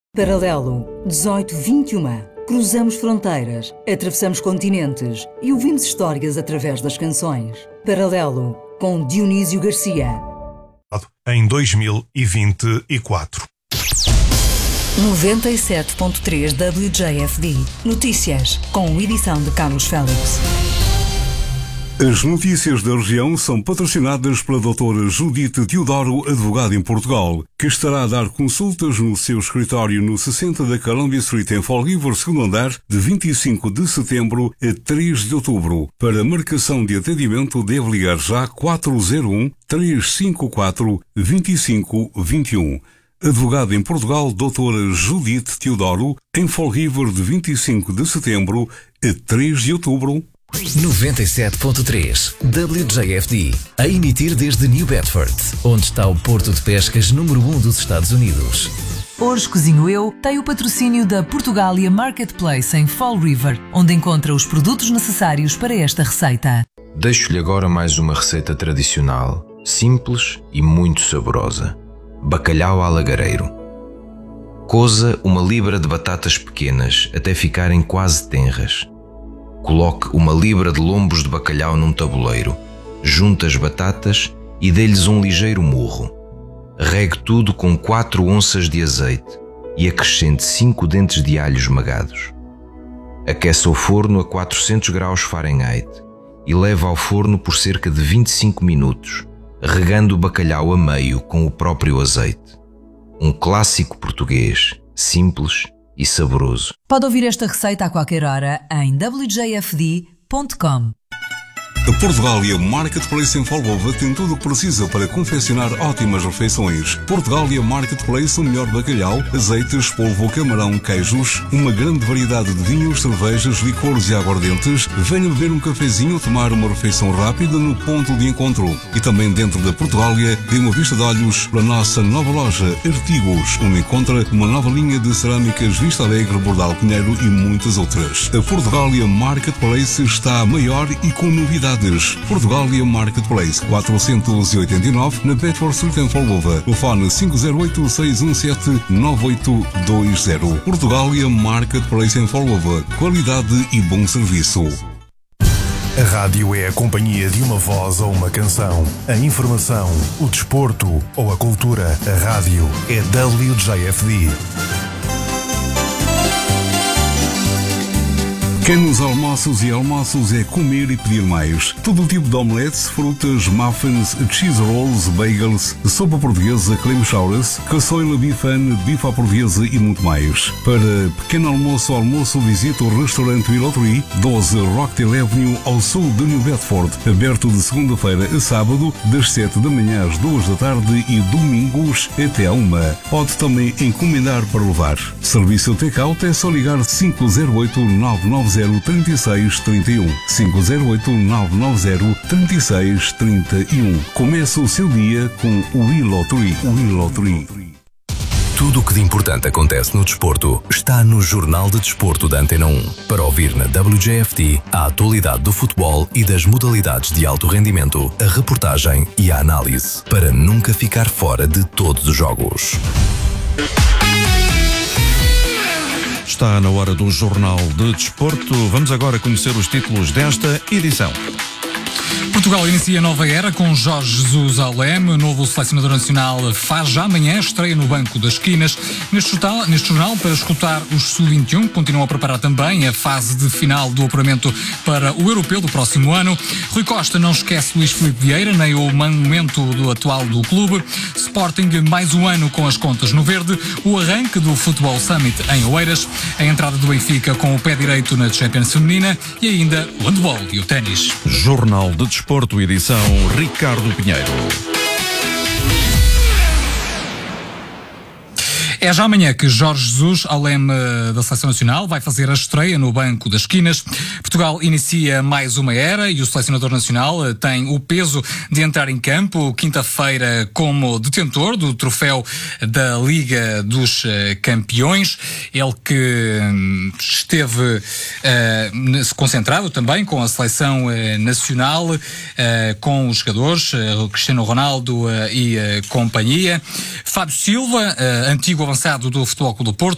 Paralelo 18-21. Cruzamos fronteiras, atravessamos continentes e ouvimos histórias através das canções. Paralelo com Dionísio Garcia. Em 2024. 97.3 WJFD. Notícias, com edição de Carlos Félix. As notícias da região são patrocinadas pela doutora Judite Teodoro, advogada em Portugal, que estará a dar consultas no seu escritório no 60 da Columbia Street em Fall River, segundo andar, de 25 de setembro a 3 de outubro. Para marcação de atendimento, deve ligar já 401-354-2521. Advogada em Portugal, doutora Judite Teodoro, em Fall River, de 25 de setembro a 3 de outubro. 97.3 WJFD, a emitir desde New Bedford, onde está o porto de pescas número 1 dos Estados Unidos. Hoje Cozinho Eu tem o patrocínio da Portugália Marketplace em Fall River, onde encontra os produtos necessários para esta receita. Deixo-lhe agora mais uma receita tradicional, simples e muito saborosa. Bacalhau à lagareiro. Coza 1 libra de batatas pequenas até ficarem quase tenras. Coloque 1 libra de lombos de bacalhau num tabuleiro, junte as batatas e dê-lhes um ligeiro murro. Regue tudo com 4 onças de azeite e acrescente 5 dentes de alho esmagados. Aqueça o forno a 400 graus Fahrenheit e leve ao forno por cerca de 25 minutos, regando o bacalhau a meio com o próprio azeite. Um clássico português, simples e saboroso. Pode ouvir esta receita a qualquer hora em wjfd.com. A Portugália Marketplace em Folgova tem tudo o que precisa para confeccionar ótimas refeições. Portugália Marketplace, o melhor bacalhau, azeites, polvo, camarão, queijos, uma grande variedade de vinhos, cervejas, licores e aguardentes. Venha beber um cafezinho ou tomar uma refeição rápida no ponto de encontro. E também dentro da Portugália, dê uma vista de olhos para a nossa nova loja Artigos, onde encontra uma nova linha de cerâmicas Vista Alegre, Bordal Pinheiro e muitas outras. A Portugália Marketplace está maior e com novidades. Portugália Marketplace 489 na Bedford Street em Folgova. Telefone 508-617-9820. Portugália Marketplace em Folgova. Qualidade e bom serviço. A rádio é a companhia de uma voz ou uma canção. A informação, o desporto ou a cultura. A rádio é WJFD. Quem nos almoços e almoços é comer e pedir mais. Todo o tipo de omeletes, frutas, muffins, cheese rolls, bagels, sopa portuguesa, creme chowers, caçoila bifane, bife à portuguesa e muito mais. Para pequeno almoço ou almoço, visite o restaurante Willow 12 Rockdale Avenue, ao sul de New Bedford. Aberto de segunda-feira a sábado, das 7 da manhã às 2 da tarde e domingos até à 1. Pode também encomendar para levar. Serviço take-out é só ligar 508-990-3631. 508-990-3631. Começa o seu dia com o Willow Tree. Tudo o que de importante acontece no desporto está no Jornal de Desporto da Antena 1. Para ouvir na WJFD a atualidade do futebol e das modalidades de alto rendimento, a reportagem e a análise, para nunca ficar fora de todos os jogos. Está na hora do Jornal de Desporto. Vamos agora conhecer os títulos desta edição. Portugal inicia nova era com Jorge Jesus ao leme. O novo selecionador nacional faz já amanhã estreia no banco das esquinas. Neste jornal, para escutar os Sub-21, continuam a preparar também a fase de final do apuramento para o Europeu do próximo ano. Rui Costa não esquece Luís Filipe Vieira, nem o momento atual do clube. Sporting, mais um ano com as contas no verde. O arranque do Futebol Summit em Oeiras. A entrada do Benfica com o pé direito na Champions Feminina. E ainda o handball e o ténis. Jornal de Desporto, edição Ricardo Pinheiro. É já amanhã que Jorge Jesus, ao leme da Seleção Nacional, vai fazer a estreia no banco das esquinas. Portugal inicia mais uma era e o selecionador nacional tem o peso de entrar em campo quinta-feira como detentor do troféu da Liga dos Campeões. Ele que esteve concentrado também com a Seleção Nacional, com os jogadores, Cristiano Ronaldo e companhia. Fábio Silva, antigo avançado do Futebol Clube do Porto,